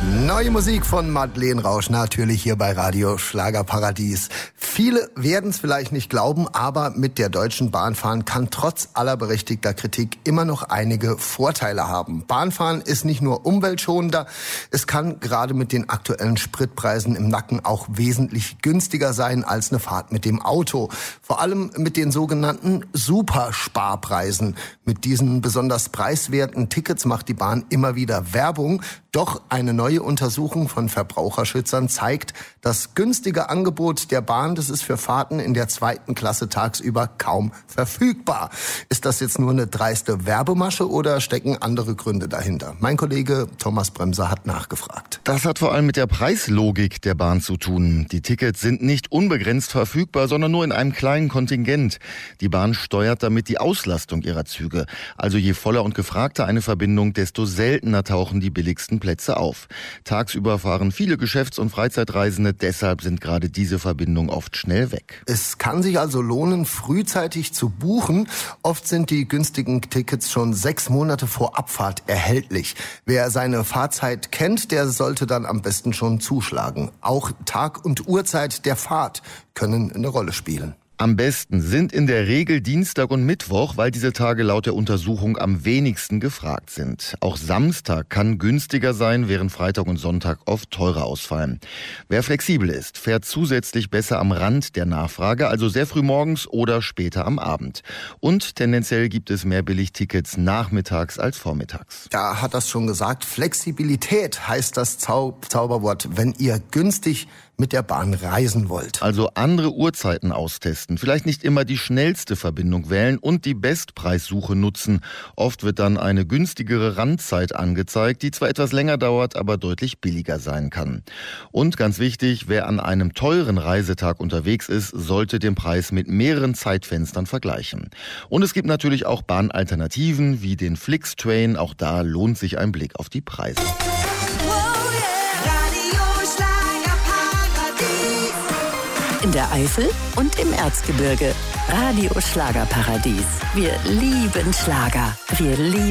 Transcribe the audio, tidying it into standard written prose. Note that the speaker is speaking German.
Neue Musik von Madeleine Rausch, natürlich hier bei Radio Schlagerparadies. Viele werden es vielleicht nicht glauben, aber mit der Deutschen Bahn fahren kann trotz aller berechtigter Kritik immer noch einige Vorteile haben. Bahnfahren ist nicht nur umweltschonender, es kann gerade mit den aktuellen Spritpreisen im Nacken auch wesentlich günstiger sein als eine Fahrt mit dem Auto. Vor allem mit den sogenannten Supersparpreisen. Mit diesen besonders preiswerten Tickets macht die Bahn immer wieder Werbung. Doch eine neue Untersuchung von Verbraucherschützern zeigt, das günstige Angebot der Bahn, das ist für Fahrten in der 2. Klasse tagsüber kaum verfügbar. Ist das jetzt nur eine dreiste Werbemasche oder stecken andere Gründe dahinter? Mein Kollege Thomas Bremser hat nachgefragt. Das hat vor allem mit der Preislogik der Bahn zu tun. Die Tickets sind nicht unbegrenzt verfügbar, sondern nur in einem kleinen Kontingent. Die Bahn steuert damit die Auslastung ihrer Züge. Also je voller und gefragter eine Verbindung, desto seltener tauchen die billigsten Plätze auf. Tagsüber fahren viele Geschäfts- und Freizeitreisende, deshalb sind gerade diese Verbindungen oft schnell weg. Es kann sich also lohnen, frühzeitig zu buchen. Oft sind die günstigen Tickets schon 6 Monate vor Abfahrt erhältlich. Wer seine Fahrzeit kennt, der sollte dann am besten schon zuschlagen. Auch Tag und Uhrzeit der Fahrt können eine Rolle spielen. Am besten sind in der Regel Dienstag und Mittwoch, weil diese Tage laut der Untersuchung am wenigsten gefragt sind. Auch Samstag kann günstiger sein, während Freitag und Sonntag oft teurer ausfallen. Wer flexibel ist, fährt zusätzlich besser am Rand der Nachfrage, also sehr früh morgens oder später am Abend. Und tendenziell gibt es mehr Billigtickets nachmittags als vormittags. Da hat das schon gesagt, Flexibilität heißt das Zauberwort, wenn ihr günstig mit der Bahn reisen wollt. Also andere Uhrzeiten austesten, vielleicht nicht immer die schnellste Verbindung wählen und die Bestpreissuche nutzen. Oft wird dann eine günstigere Randzeit angezeigt, die zwar etwas länger dauert, aber deutlich billiger sein kann. Und ganz wichtig, wer an einem teuren Reisetag unterwegs ist, sollte den Preis mit mehreren Zeitfenstern vergleichen. Und es gibt natürlich auch Bahnalternativen wie den Flixtrain, auch da lohnt sich ein Blick auf die Preise. In der Eifel und im Erzgebirge. Radio Schlagerparadies. Wir lieben Schlager. Wir lieben